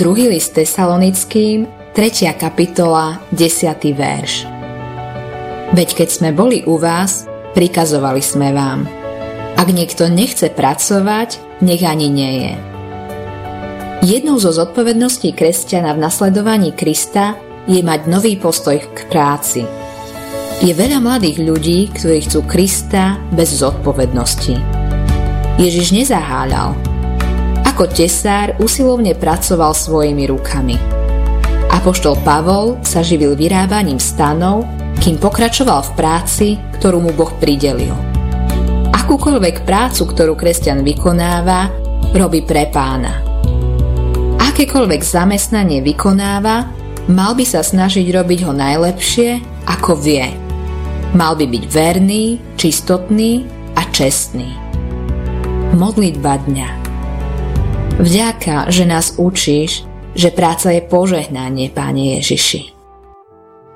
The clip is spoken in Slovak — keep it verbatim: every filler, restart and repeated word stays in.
Druhý list Tesalonickým, tretia kapitola, desiaty verš. Veď keď sme boli u vás, prikazovali sme vám. Ak niekto nechce pracovať, nech ani nie je. Jednou zo zodpovedností kresťana v nasledovaní Krista je mať nový postoj k práci. Je veľa mladých ľudí, ktorí chcú Krista bez zodpovednosti. Ježiš nezaháľal. Ako tesár usilovne pracoval svojimi rukami. Apoštol Pavol sa živil vyrábaním stanov, kým pokračoval v práci, ktorú mu Boh pridelil. Akúkoľvek prácu, ktorú kresťan vykonáva, robí pre Pána. Akékoľvek zamestnanie vykonáva, mal by sa snažiť robiť ho najlepšie, ako vie. Mal by byť verný, čistotný a čestný. Modlitba dňa. Vďaka, že nás učíš, že práca je požehnanie, Páne Ježiši.